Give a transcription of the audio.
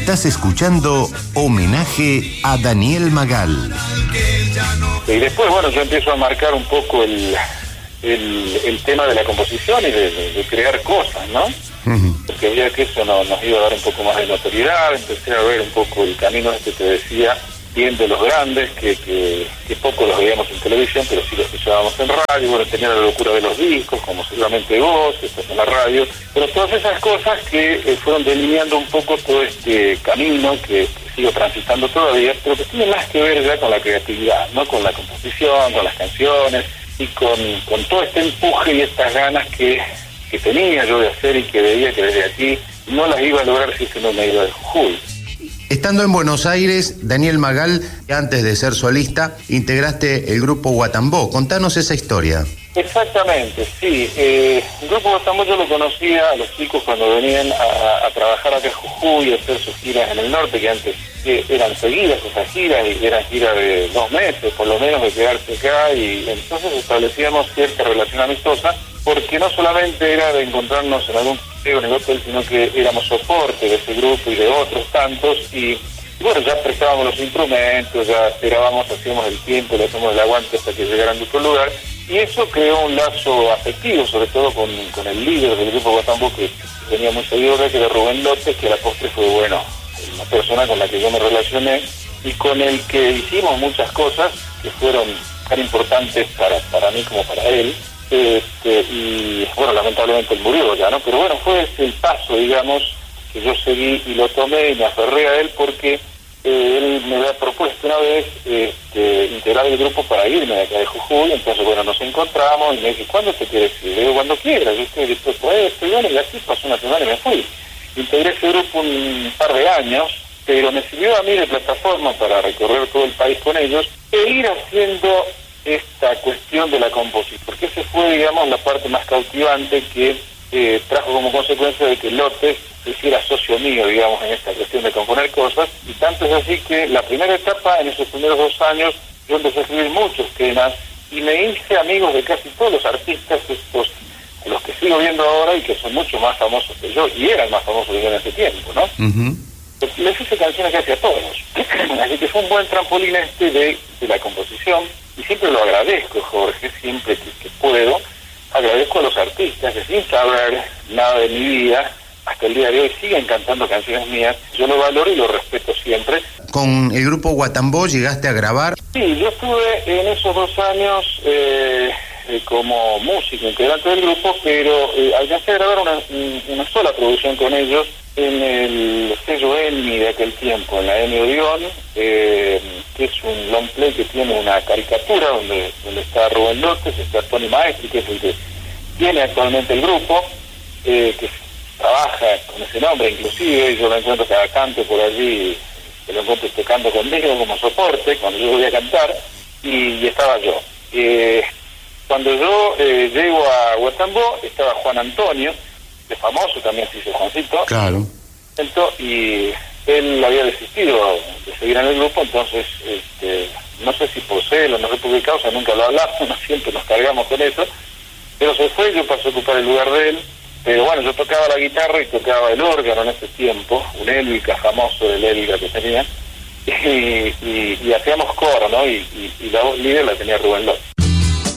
Estás escuchando Homenaje a Daniel Magal. Y después, bueno, yo empiezo a marcar un poco el tema de la composición y de crear cosas, ¿no? Porque veía que eso nos iba a dar un poco más de notoriedad. Empecé a ver un poco el camino este que te decía, bien de los grandes, que poco los veíamos en televisión, pero sí los escuchábamos en radio. Bueno, tenía la locura de los discos, como seguramente vos, estás en la radio, pero todas esas cosas que fueron delineando un poco todo este camino que sigo transitando todavía, pero que tiene más que ver ya con la creatividad, ¿no? Con la composición, con las canciones y con todo este empuje y estas ganas que tenía yo de hacer y que veía que desde aquí no las iba a lograr si no me iba de Jujuy. Estando en Buenos Aires, Daniel Magal, antes de ser solista, integraste el grupo Guatambó. Contanos esa historia. Exactamente, sí. El grupo Guatambó yo lo conocía a los chicos cuando venían a trabajar acá en Jujuy, a hacer sus giras en el norte, que antes eran seguidas esas giras, y eran giras de 2 meses, por lo menos, de quedarse acá, y entonces establecíamos cierta relación amistosa, porque no solamente era de encontrarnos en algún en el hotel, sino que éramos soporte de ese grupo y de otros tantos, y bueno, ya prestábamos los instrumentos, ya esperábamos, hacíamos el tiempo, le hacíamos el aguante hasta que llegaran de otro lugar, y eso creó un lazo afectivo, sobre todo con el líder del grupo Guatambó, que venía muy seguido, que era Rubén López, que a la postre fue, bueno, una persona con la que yo me relacioné y con el que hicimos muchas cosas que fueron tan importantes para mí como para él. Y bueno, lamentablemente él murió ya, ¿no? Pero bueno, fue el paso, digamos, que yo seguí y lo tomé y me aferré a él porque él me había propuesto una vez integrar el grupo para irme de acá de Jujuy. Entonces, bueno, nos encontramos y me dije, ¿cuándo te quieres ir? Le digo, cuando quieras. Yo estoy dispuesto a esto, y bueno, y así pasó una semana y me fui. Integré ese grupo un par de años, pero me sirvió a mí de plataforma para recorrer todo el país con ellos e ir haciendo esta cuestión de la composición, porque esa fue, digamos, la parte más cautivante que trajo como consecuencia de que López se hiciera socio mío, digamos, en esta cuestión de componer cosas, y tanto es así que la primera etapa, en esos primeros 2 años, yo empecé a escribir muchos temas y me hice amigos de casi todos los artistas estos, a los que sigo viendo ahora y que son mucho más famosos que yo, y eran más famosos que yo en ese tiempo, ¿no? Les hice canciones casi a todos. Así que fue un buen trampolín de la composición, y siempre lo agradezco, Jorge, siempre que puedo, agradezco a los artistas que sin saber nada de mi vida, hasta el día de hoy siguen cantando canciones mías. Yo lo valoro y lo respeto siempre. ¿Con el grupo Guatambó llegaste a grabar? Sí, yo estuve en esos 2 años como músico, integrante del grupo, pero alcancé a grabar una sola producción con ellos en el sello EMI de aquel tiempo, en la EMI Odeón, que es un long play que tiene una caricatura donde está Rubén López, está Tony Maestri, que es el que tiene actualmente el grupo, que trabaja con ese nombre inclusive, yo lo encuentro cada canto por allí, que lo encuentro tocando conmigo como soporte, cuando yo voy a cantar, y estaba yo. Cuando yo llego a Guatambó, estaba Juan Antonio, que famoso también se hizo Juancito. Claro. Y él había desistido de seguir en el grupo, entonces no sé si por celo, no sé por qué causa, nunca lo hablamos, siempre nos cargamos con eso, pero se fue, yo pasé a ocupar el lugar de él. Pero bueno, yo tocaba la guitarra y tocaba el órgano en ese tiempo, un Elvica famoso del Elvica que tenía, y hacíamos coro, ¿no? Y la voz líder la tenía Rubén López.